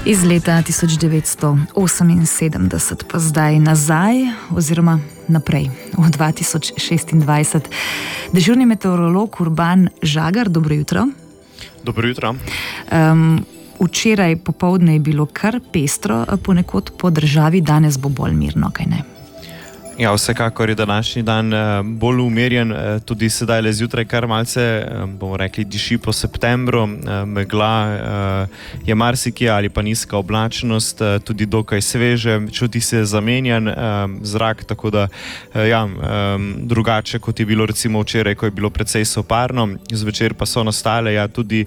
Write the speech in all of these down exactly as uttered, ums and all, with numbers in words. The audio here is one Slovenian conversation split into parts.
Iz leta tisoč devetsto oseminsedemdeset pa zdaj nazaj oziroma naprej v dva tisoč šestindvajset. Dežurni meteorolog Urban Žagar, dobro jutro. Dobro jutro. Um, včeraj popoldne je bilo kar pestro, ponekod po državi, danes bo bolj mirno, kaj ne? Ja, vsekakor je današnji dan bolj umirjen, tudi sedaj le zjutraj kar malce, bomo rekli, diši po septembru, megla je marsikje ali pa nizka oblačnost, tudi dokaj sveže, čuti se zamenjan zrak, tako da ja, drugače kot je bilo recimo včeraj, ko je bilo precej soparno, zvečer pa so nastale ja tudi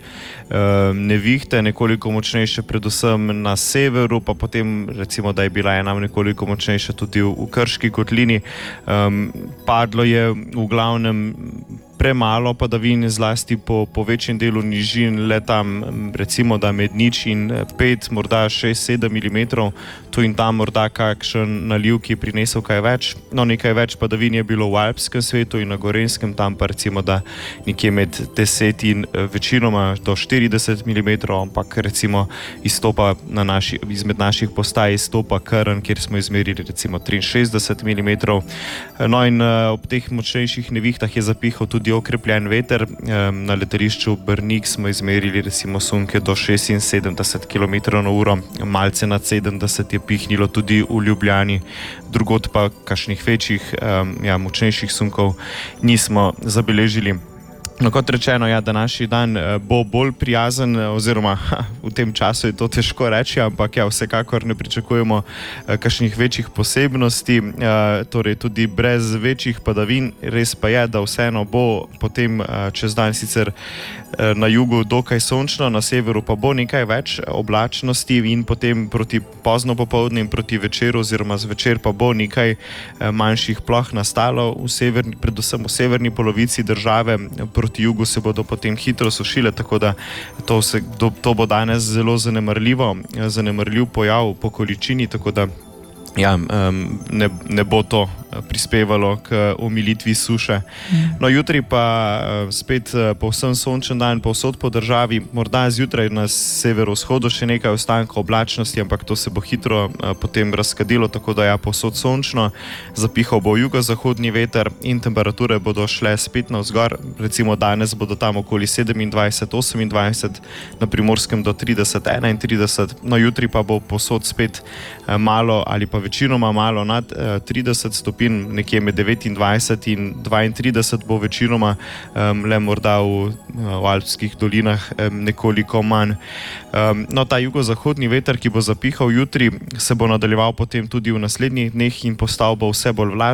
nevihte, nekoliko močnejše predvsem na severu, pa potem recimo, da je bila ena nekoliko močnejša tudi v, v Krški kotlini. Um, padlo je v glavnem premalo padavin, zlasti po, po večjem delu nižin, le tam recimo da med nič in pet, morda šest, sedem milimetrov, tu in tam morda kakšen naliv, ki je prinesel kaj več. No, nekaj več padavin je bilo v alpskem svetu in na Gorenjskem, tam pa recimo da nekje med deset in večinoma do štirideset milimetrov, ampak recimo izstopa na naši, izmed naših postaj izstopa Krn, kjer smo izmerili recimo triinšestdeset milimetrov. No in ob teh močnejših nevihtah je zapihal tudi okrepljen veter. Na letališču Brnik smo izmerili recimo sunke do šestinsedemdeset kilometrov na uro, malce nad sedemdeset je pihnilo tudi v Ljubljani, drugod pa kakšnih večjih, ja, močnejših sunkov nismo zabeležili. No, kot rečeno, ja, današnji dan bo bolj prijazen, oziroma ha, v tem času je to težko reči, ampak ja, vsekakor ne pričakujemo eh, kakšnih večjih posebnosti, eh, torej tudi brez večjih padavin. Res pa je, da vseeno bo potem eh, čez dan sicer eh, na jugu dokaj sončno, na severu pa bo nekaj več oblačnosti in potem proti pozno popoldne in proti večeru oziroma zvečer pa bo nekaj eh, manjših ploh nastalo, v severni, predvsem v severni polovici države. Proti jugu se bodo potem hitro sušile, tako da to, se, to, to bo danes zelo zanemrljivo, zanemrljiv pojav po količini, tako da ja, ne, ne bo to prispevalo k omilitvi suše. No, jutri pa spet povsem sončen dan povsod po državi, morda zjutraj na severovzhodu še nekaj ostankov oblačnosti, ampak to se bo hitro potem razkadilo, tako da ja, povsod sončno, zapihal bo jugozahodni veter in temperature bodo šle spet navzgor, recimo danes bodo tam okoli sedemindvajset, osemindvajset, na Primorskem do trideset, enaintrideset, no jutri pa bo povsod spet malo ali pa večinoma malo nad trideset stopinj, nekje med devetindvajset in dvaintrideset bo večinoma, um, le morda v, v alpskih dolinah um, nekoliko manj. Um, no, ta jugozahodni veter, ki bo zapihal jutri, se bo nadaljeval potem tudi v naslednjih dneh in postal bo vse bolj vlažen.